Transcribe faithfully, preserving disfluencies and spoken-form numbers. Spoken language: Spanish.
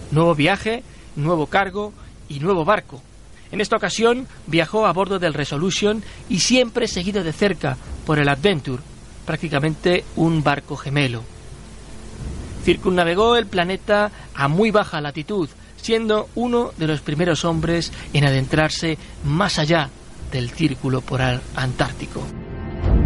Nuevo viaje, nuevo cargo y nuevo barco. En esta ocasión viajó a bordo del Resolution y siempre seguido de cerca por el Adventure, prácticamente un barco gemelo. Circunnavegó el planeta a muy baja latitud, siendo uno de los primeros hombres en adentrarse más allá del círculo polar antártico.